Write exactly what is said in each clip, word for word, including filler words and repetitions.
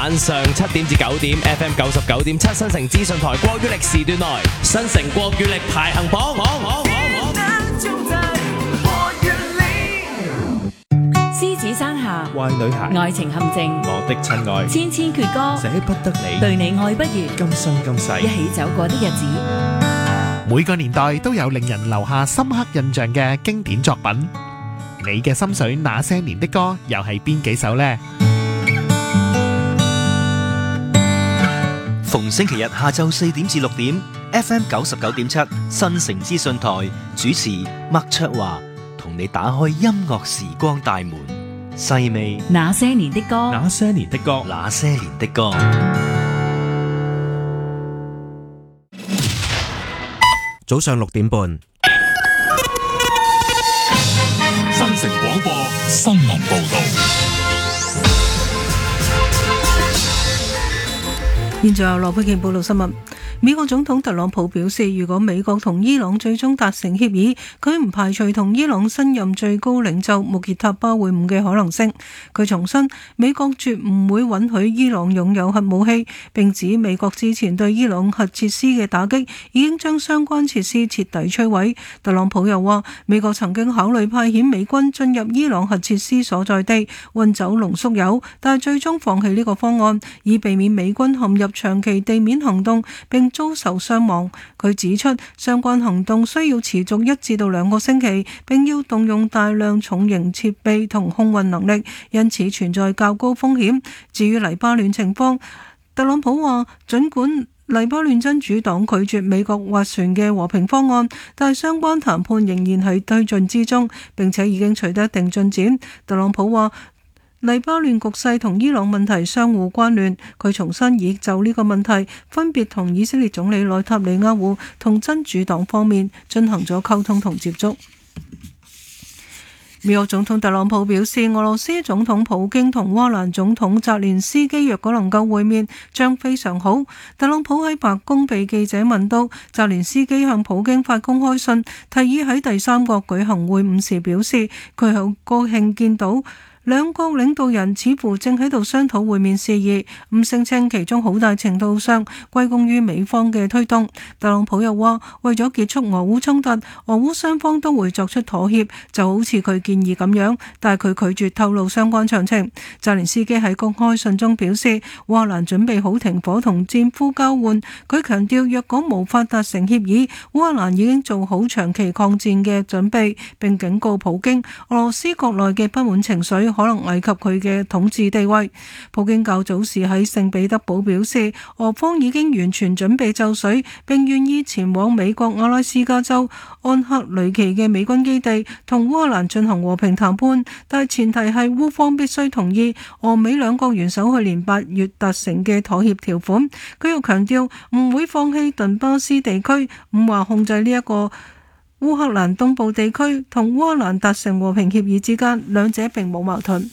晚上七點至九點 F M 九十九點七新城資訊台國語力時段內，新城國語力排行榜。 獅子山下， 壞女孩， 愛情陷阱， 我的親愛， 千千闕歌， 捨不得你， 對你愛不完， 今生今世， 一起走過的日子。 每個年代都有令人留下深刻印象嘅經典作品，你嘅心水那些年的歌又係邊幾首呢？ 逢星期日下晝四點至六點 F M 九十九點七新城資訊台主持麥卓華同你打開音樂時光大門，細味那些年的歌， 那些年的歌， 那些年的歌。 早上六點半， 新城廣播新聞報道。 現在由羅佩琪報道新聞。美國總統特朗普表示，如果美國同伊朗最終達成協議，佢唔排除同伊朗新任最高領袖穆傑塔巴會晤嘅可能性。佢重申，美國絕唔會允許伊朗擁有核武器，並指美國之前對伊朗核設施嘅打擊已經將相關設施徹底摧毀。特朗普又話，美國曾經考慮派遣美軍進入伊朗核設施所在地運走濃縮鈾，但係最終放棄呢個方案，以避免美軍陷入長期地面行動並遭受傷亡。佢指出，相關行動需要持續一至到兩個星期，並要動用大量重型設備同空運能力，因此存在較高風險。至於黎巴嫩情況，特朗普話，儘管黎巴嫩真主黨拒絕美國斡旋嘅和平方案，但係相關談判仍然係推進之中，並且已經取得一定進展。特朗普話，黎巴嫩局勢同伊朗問題相互關聯，佢重申已就呢個問題分別同以色列總理內塔尼亞胡同真主黨方面進行咗溝通同接觸。美國總統特朗普表示，俄羅斯總統普京同烏克蘭總統澤連斯基若果能夠會面，將非常好。特朗普喺白宮被記者問到澤連斯基向普京發公開信，提議喺第三國舉行會晤時，表示佢好高興見到兩國領導人似乎正喺度商討會面事宜，咁聲稱其中好大程度上歸功於美方嘅推動。特朗普又話，為咗結束俄烏衝突，俄烏雙方都會作出妥協，就好似佢建議咁樣，但係佢拒絕透露相關詳情。澤連斯基喺公開信中表示，烏克蘭準備好停火同戰俘交換。佢強調，若果無法達成協議，烏克蘭已經做好長期抗戰嘅準備，並警告普京，俄羅斯國內嘅不滿情緒可能危及佢嘅統治地位。普京較早時喺聖彼得堡表示，俄方已經完全準備就緒，並願意前往美國阿拉斯加州安克雷奇嘅美軍基地同烏克蘭進行和平談判，但係前提係烏方必須同意俄美兩國元首去年八月達成嘅妥協條款。佢又強調唔會放棄頓巴斯地區，唔話控制呢一個烏克蘭東部地區同烏克蘭達成和平協議之間，兩者並冇矛盾。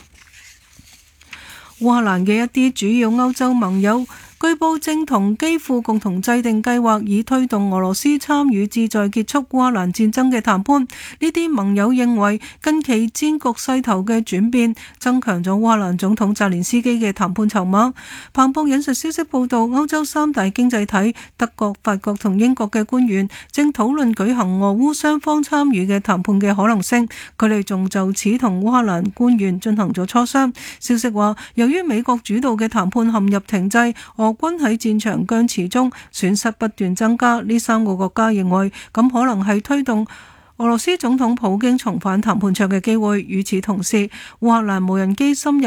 烏克蘭嘅一啲主要歐洲盟友據報正同基輔共同制定計劃，以推動俄羅斯參與旨在結束烏克蘭戰爭嘅談判。呢啲盟友認為近期戰局勢頭嘅轉變，增強咗烏克蘭總統澤連斯基嘅談判籌碼。彭博引述消息報道，歐洲三大經濟體德國、法國同英國嘅官員正討論舉行俄烏雙方參與嘅談判嘅可能性。佢哋仲就此同烏克蘭官員進行咗磋商。消息話，由於美國主導嘅談判陷入停滯，俄軍喺戰場僵持中損失不斷增加，呢三個國家認為咁可能係推動俄羅斯總統普京重返談判桌嘅機會。與此同時，烏克蘭無人機深入